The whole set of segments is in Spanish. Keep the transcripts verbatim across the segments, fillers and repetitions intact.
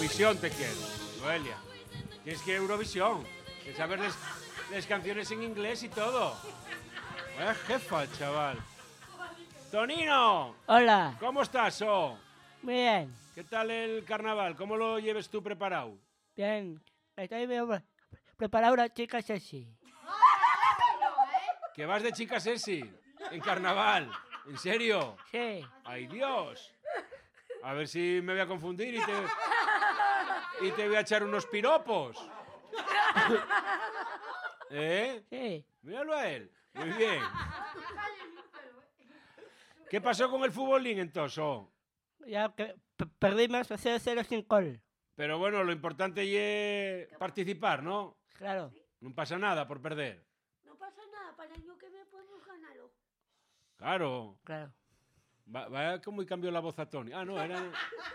Eurovisión te quiero, Noelia. Tienes que ir a Eurovisión. De saber las, las canciones en inglés y todo. Vaya jefa, chaval. Tonino. Hola. ¿Cómo estás, oh? Muy bien. ¿Qué tal el carnaval? ¿Cómo lo lleves tú preparado? Bien. Estoy bien preparado una chica sexy. ¿Que vas de chica sexy? ¿En carnaval? ¿En serio? Sí. ¡Ay, Dios! A ver si me voy a confundir y te, y te voy a echar unos piropos. ¿Eh? Sí. Míralo a él. Muy bien. ¿Qué pasó con el futbolín entonces? Oh? Ya que perdimos cero cero sin gol. Pero bueno, lo importante es participar, ¿no? Claro. No pasa nada por perder. No pasa nada, para el año que me podemos ganarlo. Claro. Claro. Va, va como cambió la voz a Tony. Ah, no, era...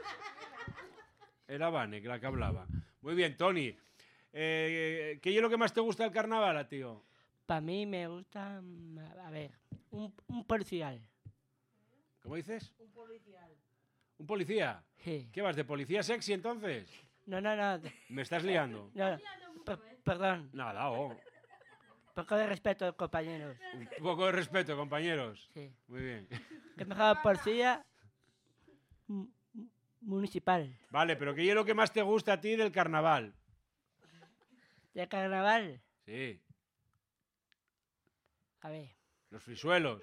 Era Vane, la que hablaba. Muy bien, Tony. Eh, ¿Qué es lo que más te gusta del carnaval, a tío? Para mí me gusta, a ver, un, un policial. ¿Cómo dices? Un policial. ¿Un policía? Sí. ¿Qué vas, de policía sexy entonces? No, no, no. ¿Me estás liando? no per- perdón. Nada, oh. Poco de respeto, compañeros. Un poco de respeto, compañeros. Sí. Muy bien. Que mejor policía mu- municipal. Vale, pero ¿qué es lo que más te gusta a ti del carnaval? De carnaval. Sí, A ver. los frisuelos.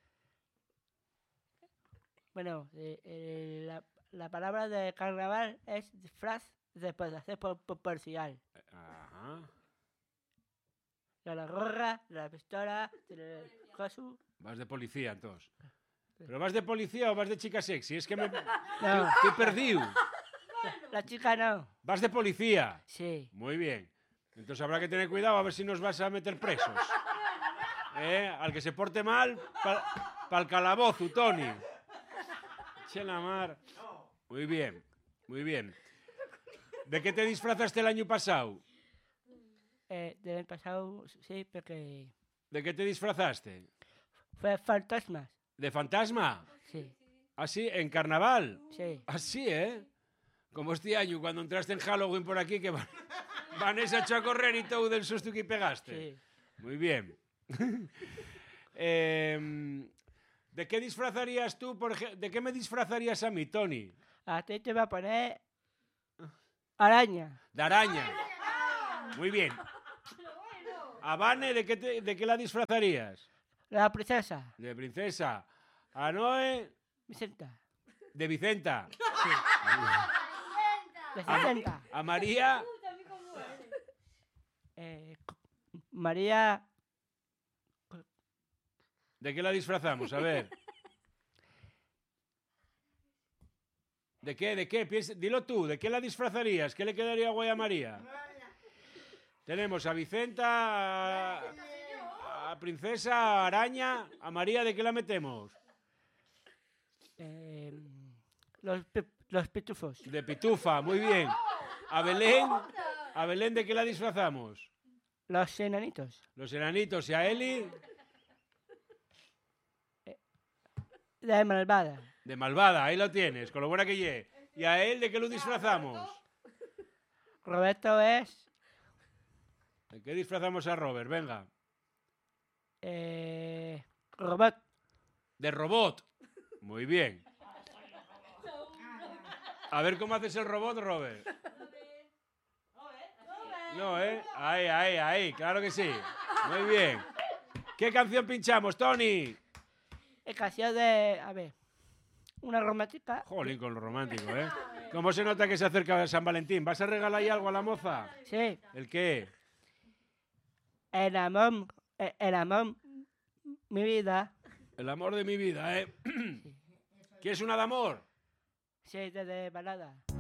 Bueno, eh, eh, la, la palabra de carnaval es disfraz de hacer por, por policial. Ajá. La, la gorra, la pistola, el cosu. Vas de policía, entonces. ¿Pero vas de policía o vas de chica sexy? Es que me... No, Estoy perdido. la chica no. ¿Vas de policía? Sí. Muy bien. Entonces habrá que tener cuidado a ver si nos vas a meter presos. ¿Eh? Al que se porte mal, para pa el calabozo, Tony. Che la mar. Muy bien, muy bien. ¿De qué te disfrazaste el año pasado? Eh, del año pasado, sí, porque ¿De qué te disfrazaste? fue fantasmas. ¿De fantasma? Sí, ¿Así? ¿En carnaval? sí. Así, ¿eh? Como este año, cuando entraste en Halloween por aquí, que Van- Vanessa echó a correr y todo del susto que pegaste. Sí. Muy bien. eh, ¿De qué disfrazarías tú, por ejemplo? ¿De qué me disfrazarías a mí, Tony? A ti te va a poner araña. De araña. Muy bien. ¿A Vane, de qué, te- de qué la disfrazarías? La princesa. De princesa. ¿A Noé? Vicenta. De Vicenta. De sesenta. ¿A María? Eh, co- María. ¿De qué la disfrazamos? A ver. ¿De qué? ¿De qué? Piensa- dilo tú, ¿de qué la disfrazarías? ¿Qué le quedaría guay a María? Tenemos a Vicenta, a, a Princesa, a Araña, a María, ¿de qué la metemos? Eh, los, pi- los pitufos. De Pitufa, muy bien. A Belén, a Belén, ¿de qué la disfrazamos? Los enanitos. Los enanitos y a Eli, De malvada. de malvada, ahí lo tienes, con lo buena que lle. ¿Y a él de qué lo disfrazamos? Roberto es. ¿De qué disfrazamos a Robert? Venga. Eh, robot. De robot. Muy bien. A ver cómo haces el robot, Robert. No, ¿eh? Ahí, ahí, ahí, claro que sí. Muy bien. ¿Qué canción pinchamos, Tony? Es canción de. A ver. Una romántica. Jolín, con lo romántico, ¿eh? ¿Cómo se nota que se acerca San Valentín? ¿Vas a regalar ahí algo a la moza? Sí. ¿El qué? El amor. El, el amor. Mi vida. El amor de mi vida, ¿eh? ¿Quieres una de amor? Sí, de, de balada.